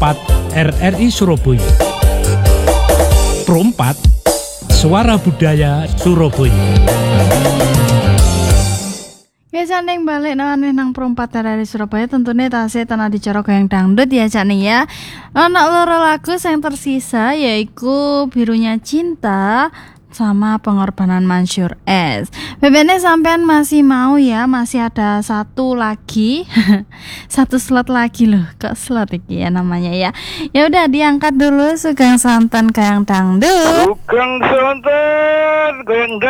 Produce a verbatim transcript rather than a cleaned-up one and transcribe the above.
Perompat R R I Surabaya. Perompat, suara budaya Surabaya. Ya Cak balik nang nang Perompat R R I Surabaya tentunya tasih tanah dicara goyang dangdut ya Cak nih ya. Ana loro lagu yang tersisa yaitu Birunya Cinta sama Pengorbanan Mansyur S. B B N sampean masih mau ya, masih ada satu lagi. Satu slot lagi loh. Kok slot iki ya namanya ya. Ya udah diangkat dulu Sugeng Santen Goyang Dangdut. Sugeng Santen Goyang Dangdut.